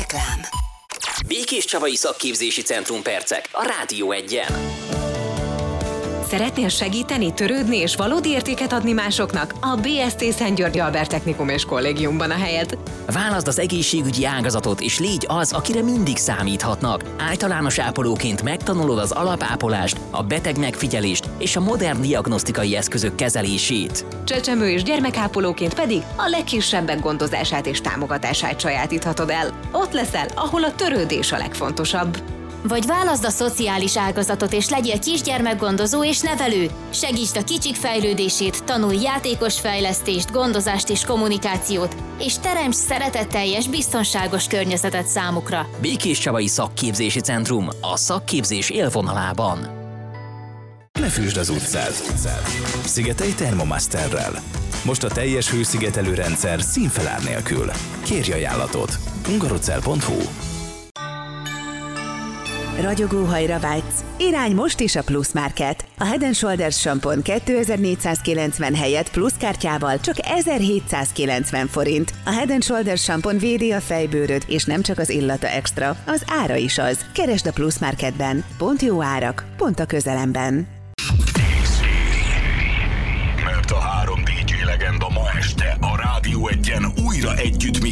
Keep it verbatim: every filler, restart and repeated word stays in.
Reklám. Békés Csabai Szakképzési Centrum percek a Rádió Egyen. Szeretnél segíteni, törődni és valódi értéket adni másoknak? A bé es té Szentgyörgyi Albert Technikum és Kollégiumban a helyed. Válaszd az egészségügyi ágazatot, és légy az, akire mindig számíthatnak. Általános ápolóként megtanulod az alapápolást, a beteg megfigyelést és a modern diagnosztikai eszközök kezelését. Csecsemő és gyermekápolóként pedig a legkisebbek gondozását és támogatását sajátíthatod el. Ott leszel, ahol a törődés a legfontosabb. Vagy válaszd a szociális ágazatot és legyél kisgyermekgondozó és nevelő. Segítsd a kicsik fejlődését, tanulj játékos fejlesztést, gondozást és kommunikációt, és teremts szeretetteljes, biztonságos környezetet számukra. Békés Csabai Szakképzési Centrum, a szakképzés élvonalában. Ne füsd az utcát. Szigetelj Thermomasterrel. Most a teljes hőszigetelő rendszer színfelár nélkül. Kérj ajánlatot. hungarocell pont hu. Ragyogó hajra vágysz? Irány most is a Plus Market. A Head and Shoulders sampon kétezer-négyszázkilencven helyett plusz kártyával csak ezerhétszázkilencven forint. A Head and Shoulders sampon védi a fejbőröd, és nem csak az illata extra, az ára is az. Keresd a Plus Marketben. Pont jó árak, pont a közelemben. Mert a három dé dzsé legenda ma este a Rádió Egyen újra együtt